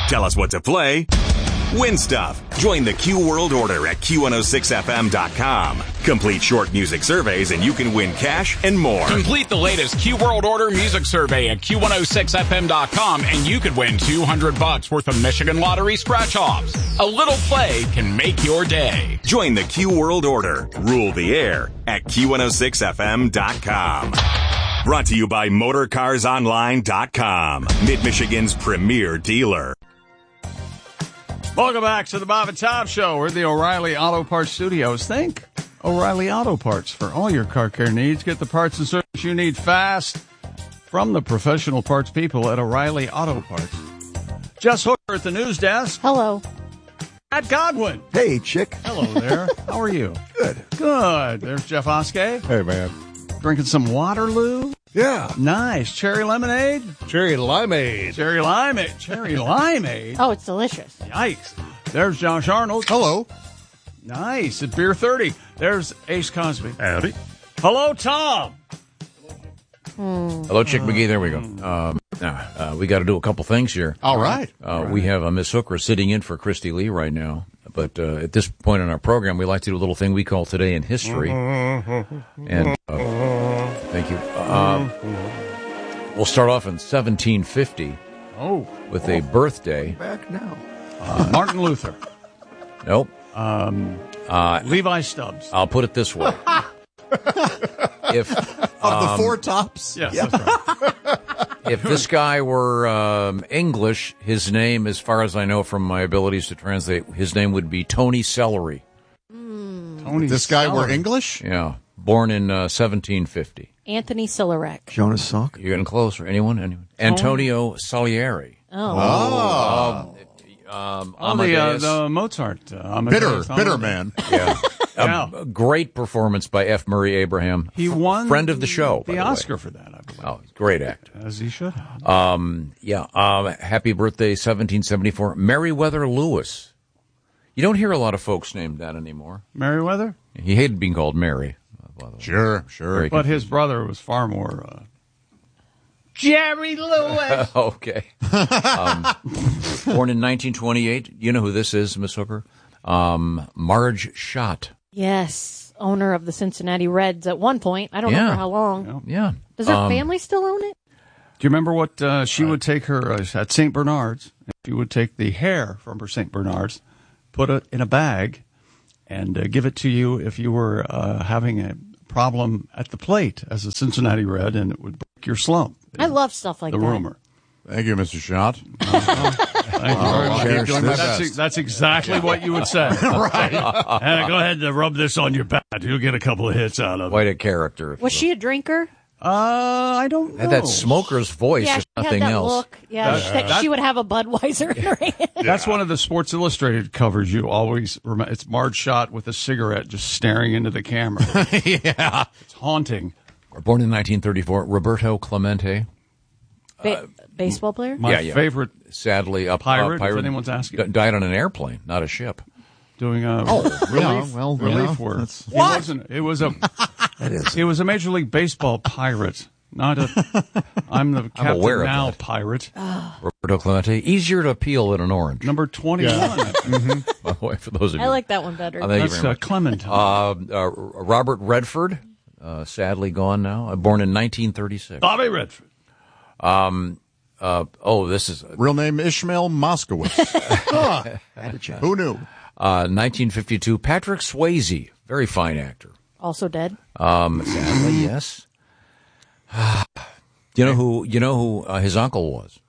Tell us what to play. Win stuff. Join the Q World Order at Q106FM.com. Complete short music surveys and you can win cash and more. Complete the latest Q World Order music survey at Q106FM.com and you could win $200 worth of Michigan Lottery scratch-offs. A little play can make your day. Join the Q World Order. Rule the air at Q106FM.com. Brought to you by MotorCarsOnline.com, Mid-Michigan's premier dealer. Welcome back to the Bob and Tom Show. We're at the O'Reilly Auto Parts Studios. Think O'Reilly Auto Parts for all your car care needs. Get the parts and service you need fast from the professional parts people at O'Reilly Auto Parts. Jess Hooker at the news desk. Hello. Matt Godwin. Hey, chick. Hello there. How are you? Good. Good. There's Jeff Oskey. Hey, man. Drinking some Waterloo. Yeah. Nice. Cherry lemonade. Cherry limeade. Cherry limeade. Cherry limeade. Oh, it's delicious. Yikes. There's Josh Arnold. Hello. Nice. At Beer 30. There's Ace Cosby. Howdy. Hello, Tom. Hello, Chick McGee. There we go. Now, we got to do a couple things here. All right. We have Miss Hooker sitting in for Christy Lee right now. But at this point in our program, we like to do a little thing we call Today in History. And thank you. We'll start off in 1750 with a birthday. Back now. Martin Luther. Nope. Levi Stubbs. I'll put it this way. If Of the four tops? Yes, that's right. If this guy were English, his name, as far as I know from my abilities to translate, his name would be Tony Celery. Tony This guy Celery. were English? Yeah. Born in 1750. Anthony Silarek. Jonas Salk. You're getting closer. Anyone? Antonio Salieri. Oh. The Mozart. Bitter man. Yeah. Yeah. A great performance by F. Murray Abraham. He won friend of the show. the by Oscar way. for that, I believe. Oh, great actor. As he should have. Happy birthday, 1774. Meriwether Lewis. You don't hear a lot of folks named that anymore. Meriwether? He hated being called Mary. By the way. Sure. Very But his brother was far more... Jerry Lewis! Okay. Born in 1928. You know who this is, Miss Hooker? Marge Schott. Yes. Owner of the Cincinnati Reds at one point. I don't know for how long. Yeah. Does her family still own it? Do you remember what she would take her at St. Bernard's? She would take the hair from her St. Bernard's, put it in a bag, and give it to you if you were having a problem at the plate as a Cincinnati Red, and it would break your slump. I love stuff like the that. rumor. Thank you, Mr. Schott. Thank you very much. Keep doing my best. That's exactly what you would say. Right. And go ahead and rub this on your bat. You'll get a couple of hits out of it. Quite a character. Was she a drinker? I don't know. Had that smoker's voice, Yeah, if she had nothing that else. look. Yeah, she would have a Budweiser in her hand. That's one of the Sports Illustrated covers you always remember. It's Marge Schott with a cigarette just staring into the camera. Yeah. It's haunting. Born in 1934, Roberto Clemente. Baseball player? My Yeah. favorite Sadly, a pirate, if anyone's asking. died on an airplane, not a ship. Doing a relief work. It was a Major League Baseball pirate, not a. I'm the Captain aware of Now that. pirate. Roberto Clemente, easier to peel than an orange. Number 21. By the way, for those of you. I like that one better. Thank you That's very much. Clementine. Robert Redford, sadly gone now, born in 1936. Bobby Redford. This is Real name Ishmael Moskowitz. Who knew? 1952. Patrick Swayze, very fine actor. Also dead. Sadly, yes. You know who his uncle was?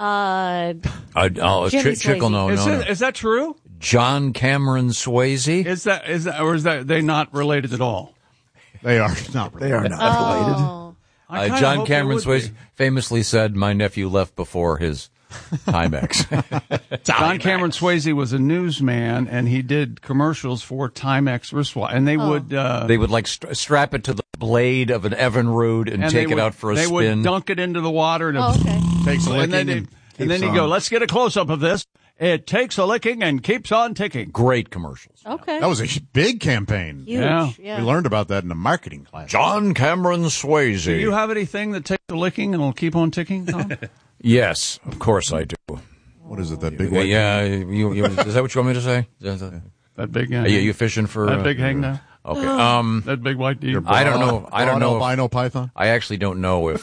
Jimmy Chickle, Swayze. Is that true? John Cameron Swayze. Is that they not related at all? They are not related. Oh. I kinda John hope they Cameron would Swayze be. famously said, "My nephew left before his Timex." John Cameron Swayze was a newsman, and he did commercials for Timex wristwatch, and they would They would like strap it to the blade of an Evinrude and take it out for a they spin. would dunk it into the water, and, Okay. Takes a and then licking and then you go, let's get a close up of this. It takes a licking and keeps on ticking. Great commercials. Okay. That was a big campaign. Huge. Yeah. Yeah. We learned about that in the marketing class. John Cameron Swayze. Do you have anything that takes a licking and will keep on ticking, Tom? Yes, of course I do. What is it, that big white? Yeah, is that what you want me to say? That big. Are you fishing for that big hangnail? Okay. That big white deer. I don't know. Albino python. I actually don't know if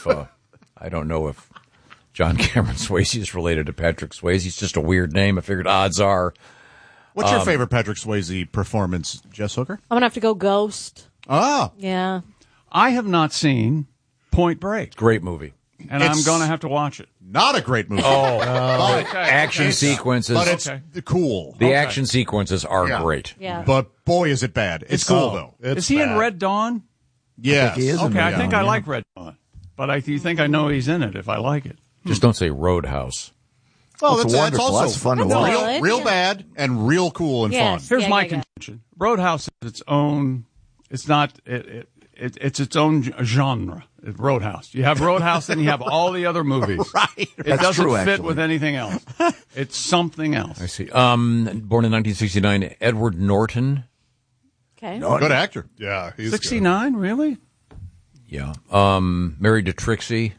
John Cameron Swayze is related to Patrick Swayze. He's just a weird name. I figured odds are. What's your favorite Patrick Swayze performance, Jess Hooker? I'm going to have to go Ghost. Ah. Yeah. I have not seen Point Break. Great movie. And I'm going to have to watch it. Not a great movie. Action sequences. But it's cool. The action sequences are great. Yeah. But boy, is it bad. It's cool, though. Is he in Red Dawn? Yes. I think he is in Red I Dawn, think I like Red Dawn. But you think I know he's in it if I like it. Just don't say Roadhouse. Well, It's wonderful. also That's fun to watch. real bad and real cool and fun. Here's my contention. Roadhouse is its own. It's not. It's its own genre. Roadhouse. You have Roadhouse, and you have all the other movies. Right. It doesn't fit with anything else. It's something else. I see. Born in 1969, Edward Norton. Okay. Good actor. Yeah, he's 69, really? Yeah. Married to Trixie.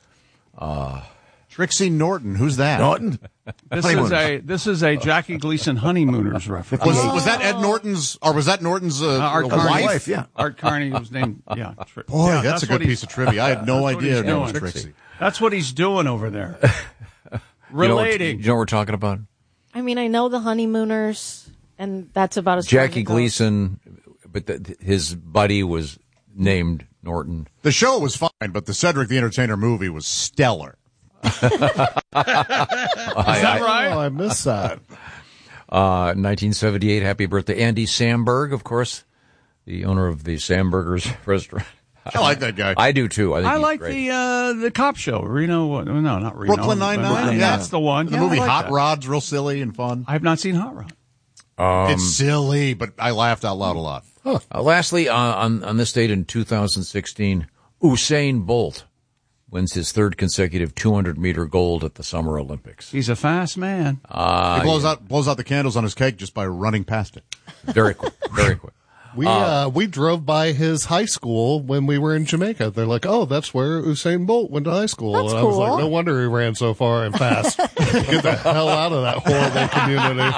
Trixie Norton. Who's that? Norton. This is a Jackie Gleason Honeymooners reference. Was that Ed Norton's, or was that Norton's Art Carney? wife, yeah. Art Carney was named. Yeah. Boy, Yeah, that's a good piece of trivia. I had no idea it was doing. Trixie. That's what he's doing over there. You know Relating. what we're talking about? I mean, I know the Honeymooners, and that's about as Jackie far as it goes. Gleason, but his buddy was named Norton. The show was fine, but the Cedric the Entertainer movie was stellar. Is that right? Oh, I missed that. 1978, happy birthday. Andy Samberg, of course, the owner of the Sambergers restaurant. I like that guy. I do, too. I think I he's like great. the cop show. Reno, no, not Reno. Brooklyn Nine-Nine? Yeah. That's the one. The Yeah, movie I like Hot that. Rod's real silly and fun. I have not seen Hot Rod. It's silly, but I laughed out loud a lot. Lastly, on this date in 2016, Usain Bolt wins his third consecutive 200-meter gold at the Summer Olympics. He's a fast man. He blows out the candles on his cake just by running past it. Very quick, very quick. We drove by his high school when we were in Jamaica. They're like, "Oh, that's where Usain Bolt went to high school." That's and I was like, cool. "No wonder he ran so far and fast. Get the hell out of that horrible community."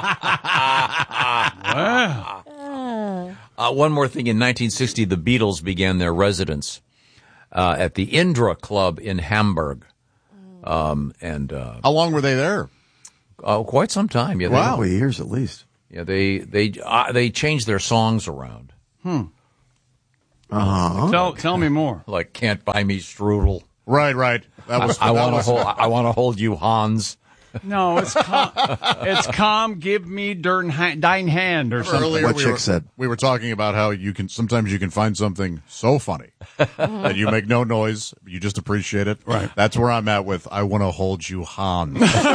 Wow. One more thing. In 1960, the Beatles began their residence at the Indra Club in Hamburg. How long were they there? Quite some time. Yeah, Wow. Couple of years at least. Yeah, they changed their songs around. Tell me more. Like "Can't Buy Me Strudel." Right. That was. I want to hold you, Hans. No, it's calm. Give me dein Hand or something. Earlier, What chick said. we were talking about how sometimes you can find something so funny that you make no noise, you just appreciate it. Right. That's where I'm at with "I want to hold you, Hans."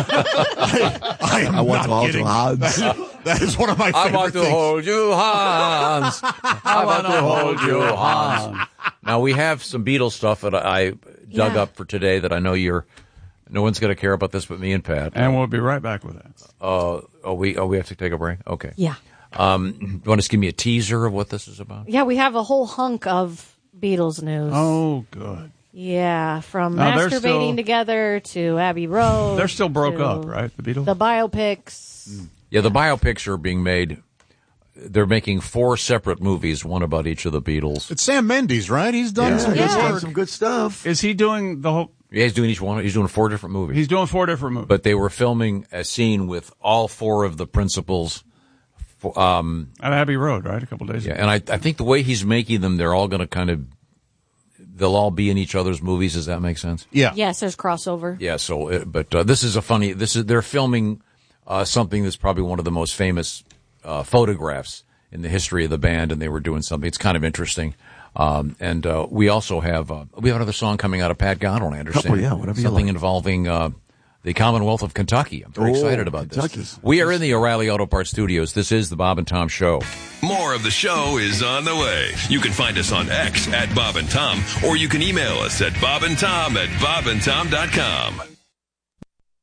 I want to hold you, Hans. That is one of my favorite I want to things. hold you, Hans. I want to hold you, Hans. Now, we have some Beatles stuff that I dug up for today that I know no one's going to care about this but me and Pat. And we'll be right back with that. We have to take a break? Okay. Yeah. You want to just give me a teaser of what this is about? Yeah, we have a whole hunk of Beatles news. Oh, good. Yeah, from Now, they're masturbating still- together to Abbey Road. They're still broke to up, right? The Beatles? The biopics. Yeah, the biopics are being made. They're making 4 separate movies, one about each of the Beatles. It's Sam Mendes, right? He's done some good work. Some good stuff. Is he doing the whole? Yeah, he's doing each one. He's doing 4 different movies. He's doing 4 different movies. But they were filming a scene with all 4 of the principals. At Abbey Road, right? A couple days Yeah, ago. and I think the way he's making them, they're all going to they'll all be in each other's movies. Does that make sense? Yeah. Yes, there's crossover. Yeah. So, this is they're filming something that's probably one of the most famous photographs in the history of the band, and they were doing something. It's kind of interesting. And we also have another song coming out of Pat Godwin, I understand. Couple, yeah, whatever you something like. involving the Commonwealth of Kentucky. I'm very excited about Kentucky. this. We are in the O'Reilly Auto Parts Studios. This is the Bob and Tom Show. More of the show is on the way. You can find us on X at Bob and Tom, or you can email us at bobandtom@bobandtom.com.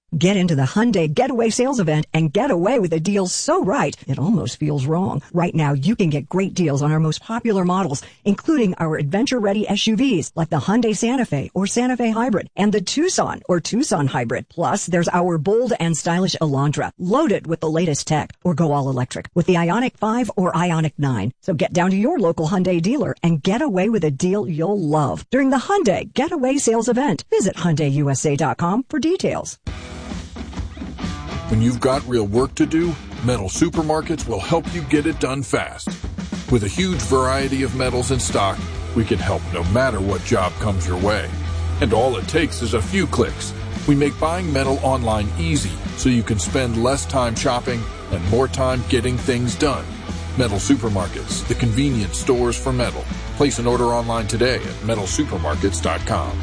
Get into the Hyundai Getaway Sales Event and get away with a deal so right, it almost feels wrong. Right now, you can get great deals on our most popular models, including our adventure-ready SUVs like the Hyundai Santa Fe or Santa Fe Hybrid and the Tucson or Tucson Hybrid. Plus, there's our bold and stylish Elantra, loaded with the latest tech, or go all electric with the Ioniq 5 or Ioniq 9. So get down to your local Hyundai dealer and get away with a deal you'll love during the Hyundai Getaway Sales Event. Visit HyundaiUSA.com for details. When you've got real work to do, Metal Supermarkets will help you get it done fast. With a huge variety of metals in stock, we can help no matter what job comes your way. And all it takes is a few clicks. We make buying metal online easy so you can spend less time shopping and more time getting things done. Metal Supermarkets, the convenience stores for metal. Place an order online today at metalsupermarkets.com.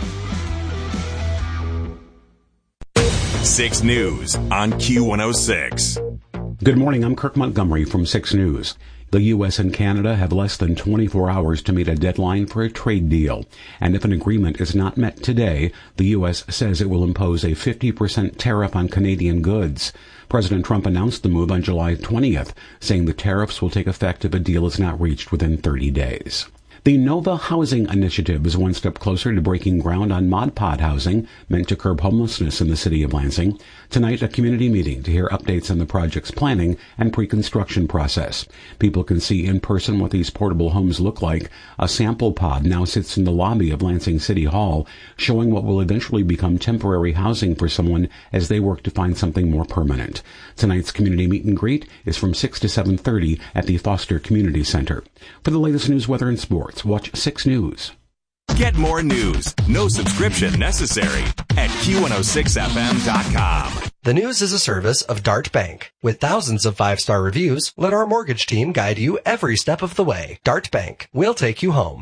6 News on Q106. Good morning, I'm Kirk Montgomery from 6 News. The U.S. and Canada have less than 24 hours to meet a deadline for a trade deal. And if an agreement is not met today, the U.S. says it will impose a 50% tariff on Canadian goods. President Trump announced the move on July 20th, saying the tariffs will take effect if a deal is not reached within 30 days. The Nova Housing Initiative is one step closer to breaking ground on Mod Pod housing, meant to curb homelessness in the city of Lansing. Tonight, a community meeting to hear updates on the project's planning and pre-construction process. People can see in person what these portable homes look like. A sample pod now sits in the lobby of Lansing City Hall, showing what will eventually become temporary housing for someone as they work to find something more permanent. Tonight's community meet and greet is from 6 to 7:30 at the Foster Community Center. For the latest news, weather, and sports, watch 6 News. Get more news, no subscription necessary, at Q106FM.com. The News is a service of Dart Bank. With thousands of 5-star reviews, let our mortgage team guide you every step of the way. Dart Bank. We'll take you home.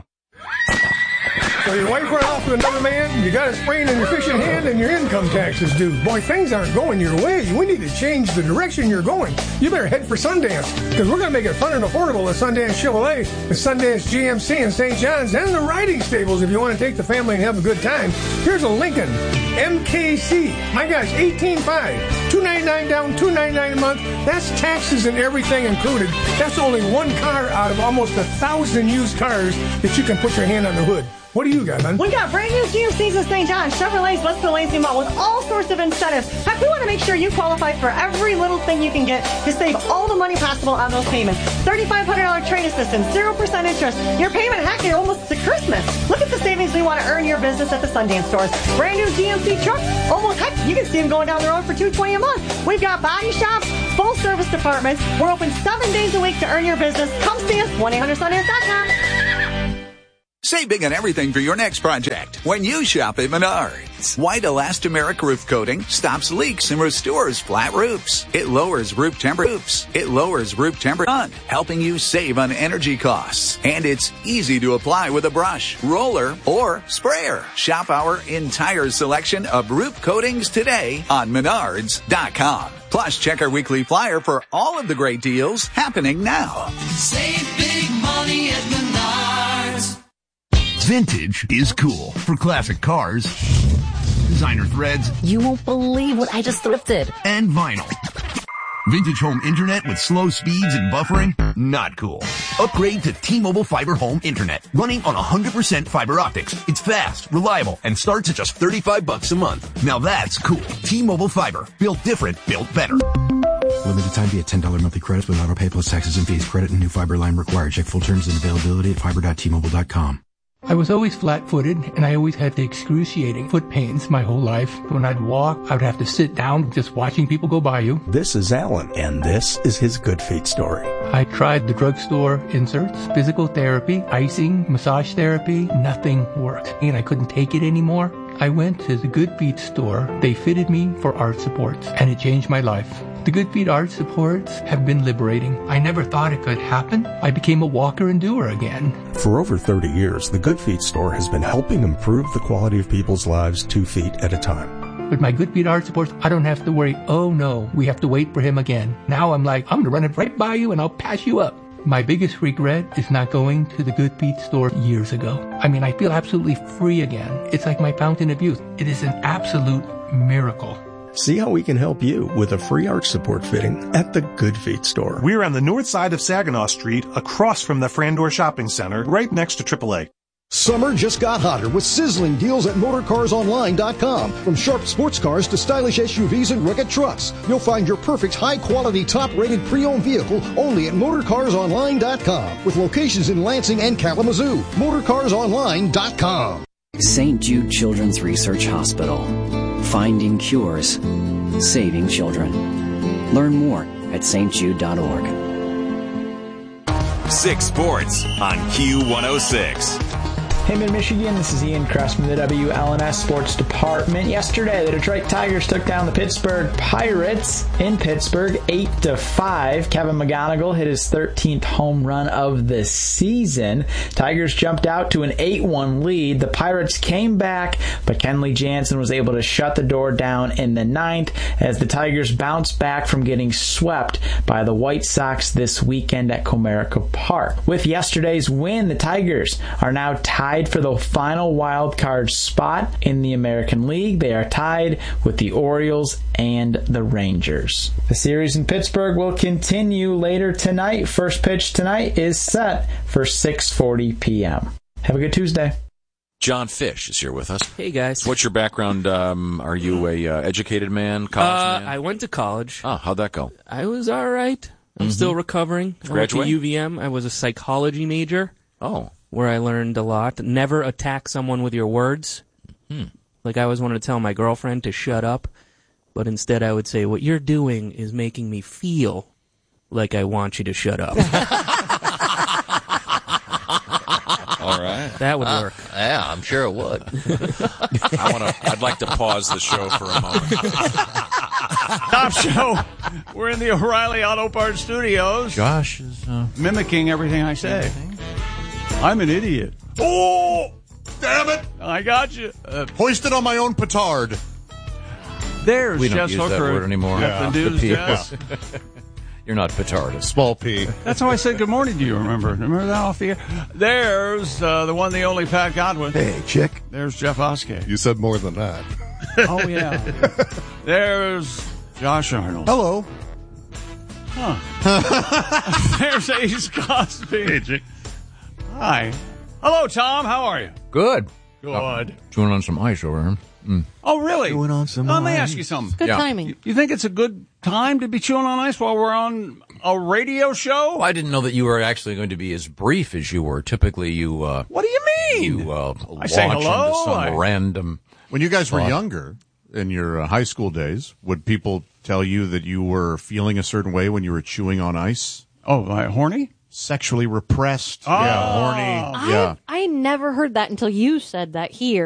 So your wife went off with another man, you got a sprain in your fishing hand, and your income tax is due. Boy, things aren't going your way. We need to change the direction you're going. You better head for Sundance, because we're going to make it fun and affordable at Sundance Chevrolet, the Sundance GMC in St. John's, and the riding stables if you want to take the family and have a good time. Here's a Lincoln MKC. My gosh, $18,500. $299 down, $299 a month. That's taxes and everything included. That's only one car out of almost 1,000 used cars that you can put your hand on the hood. What do you got, man? We got brand new GMCs in St. John, Chevrolet's West the Lansing Mall with all sorts of incentives. Heck, we want to make sure you qualify for every little thing you can get to save all the money possible on those payments. $3,500 trade assistance, 0% interest. Your payment, heck, you're almost to Christmas. Look at the savings we want to earn your business at the Sundance stores. Brand new GMC trucks, almost, heck, you can see them going down the road for $220 a month. We've got body shops, full service departments. We're open 7 days a week to earn your business. Come see us, 1-800-Sundance.com. Save big on everything for your next project when you shop at Menards. White elastomeric roof coating stops leaks and restores flat roofs. It lowers roof temperature, helping you save on energy costs. And it's easy to apply with a brush, roller, or sprayer. Shop our entire selection of roof coatings today on Menards.com. Plus, check our weekly flyer for all of the great deals happening now. Save big money at Menards. Vintage is cool for classic cars, designer threads. You won't believe what I just thrifted. And vinyl. Vintage home internet with slow speeds and buffering? Not cool. Upgrade to T-Mobile Fiber Home Internet, running on 100% fiber optics. It's fast, reliable, and starts at just $35 a month. Now that's cool. T-Mobile Fiber. Built different, built better. Limited time via $10 monthly credits with auto pay plus taxes and fees. Credit and new fiber line required. Check full terms and availability at fiber.tmobile.com. I was always flat-footed, and I always had the excruciating foot pains my whole life. When I'd walk, I would have to sit down just watching people go by you. This is Alan, and this is his Good Feet story. I tried the drugstore inserts, physical therapy, icing, massage therapy. Nothing worked, and I couldn't take it anymore. I went to the Good Feet store. They fitted me for arch supports, and it changed my life. The Good Feet arch supports have been liberating. I never thought it could happen. I became a walker and doer again. For over 30 years, the Good Feet store has been helping improve the quality of people's lives 2 feet at a time. With my Good Feet arch supports, I don't have to worry, oh no, we have to wait for him again. Now I'm like, I'm going to run it right by you and I'll pass you up. My biggest regret is not going to the Good Feet store years ago. I mean, I feel absolutely free again. It's like my fountain of youth. It is an absolute miracle. See how we can help you with a free arch support fitting at the Good Feet store. We're on the north side of Saginaw Street, across from the Frandor Shopping Center, right next to AAA. Summer just got hotter with sizzling deals at MotorCarsOnline.com. From sharp sports cars to stylish SUVs and rugged trucks, you'll find your perfect high-quality, top-rated pre-owned vehicle only at MotorCarsOnline.com. With locations in Lansing and Kalamazoo. MotorCarsOnline.com. St. Jude Children's Research Hospital. Finding cures. Saving children. Learn more at stjude.org. 6 Sports on Q106. Hey, Mid-Michigan, this is Ian Kress from the WLNS Sports Department. Yesterday, the Detroit Tigers took down the Pittsburgh Pirates in Pittsburgh 8-5. Kevin McGonigal hit his 13th home run of the season. Tigers jumped out to an 8-1 lead. The Pirates came back, but Kenley Jansen was able to shut the door down in the 9th as the Tigers bounced back from getting swept by the White Sox this weekend at Comerica Park. With yesterday's win, the Tigers are now tied for the final wild card spot in the American League. They are tied with the Orioles and the Rangers. The series in Pittsburgh will continue later tonight. First pitch tonight is set for 6:40 p.m. Have a good Tuesday. John Fish is here with us. Hey, guys. So what's your background? Are you a educated man, college man? I went to college. Oh, how'd that go? I was all right. I'm still recovering. I went to Graduate? UVM. I was a psychology major. Oh. Where I learned a lot. Never attack someone with your words. Like I always wanted to tell my girlfriend to shut up, but instead I would say, what you're doing is making me feel like I want you to shut up. All right. That would work. Yeah, I'm sure it would. I'd like to pause the show for a moment. Top show. We're in the O'Reilly Auto Parts Studios. Josh is mimicking everything I say. I'm an idiot. Oh, damn it! I got you. Hoisted on my own petard. There's we don't Jess use Hooker. that word anymore. Yeah. The news, Jess. You're not petarded. Small P. That's how I said good morning to you, remember that off the air? There's the one, the only Pat Godwin. Hey, chick. There's Jeff Oskey. You said more than that. Oh, yeah. There's Josh Arnold. Hello. Huh. There's Ace Cosby. Hey, chick. Hi. Hello, Tom. How are you? Good. Good. Chewing on some ice over here. Oh, really? Chewing on some Let me ice. ask you something. Good timing. You think it's a good time to be chewing on ice while we're on a radio show? Well, I didn't know that you were actually going to be as brief as you were. Typically, you. What do you mean? You I launch say hello. into some random. When you guys were younger, in your high school days, would people tell you that you were feeling a certain way when you were chewing on ice? Oh, horny? Sexually repressed. Oh. Yeah, horny. Yeah. I never heard that until you said that here.